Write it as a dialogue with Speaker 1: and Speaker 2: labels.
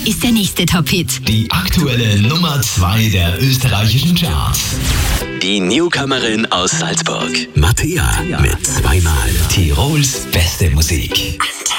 Speaker 1: ist der nächste Top-Hit.
Speaker 2: Die aktuelle Nummer 2 der österreichischen Charts.
Speaker 3: Die Newcomerin aus Salzburg.
Speaker 2: Mattea mit zweimal Tirols beste Musik.